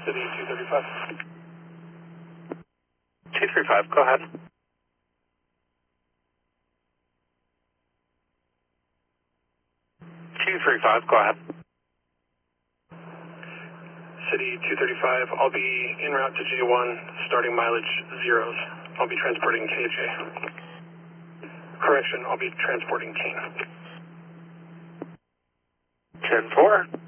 City 235. 235, go ahead. 235, go ahead. City 235, I'll be en route to J1, starting mileage zeros. I'll be transporting KJ. Correction, I'll be transporting Kane. 10-4.